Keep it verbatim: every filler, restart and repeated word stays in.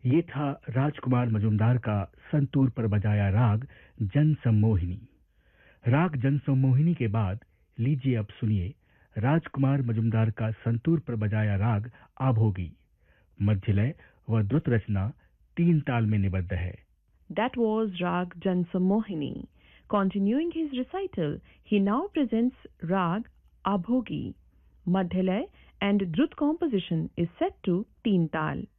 ये था राजकुमार मजुमदार का संतूर पर बजाया राग जन सम्मोहिनी। राग जन सम्मोहिनी के बाद लीजिए अब सुनिए राजकुमार मजुमदार का संतूर पर बजाया राग आभोगी। मध्यलय व द्रुत रचना तीन ताल में निबद्ध है। That was Rag Jansammohini. Continuing his recital, he now presents Rag Abhogi. Madhyalay and Drut composition is set to Teen Tal.